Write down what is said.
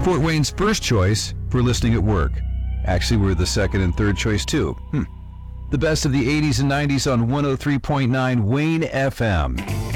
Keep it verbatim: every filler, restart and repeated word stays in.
Fort Wayne's first choice for listening at work. Actually, we're the second and third choice too. Hmm. The best of the eighties and nineties on one oh three point nine Wayne F M.